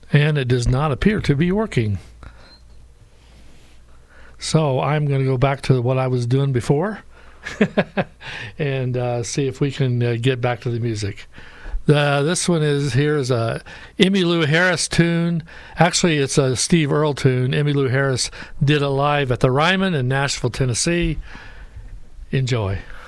And it does not appear to be working. So I'm going to go back to what I was doing before and see if we can get back to the music. This one is a Emmylou Harris tune. Actually, it's a Steve Earle tune. Emmylou Harris did it live at the Ryman in Nashville, Tennessee. Enjoy.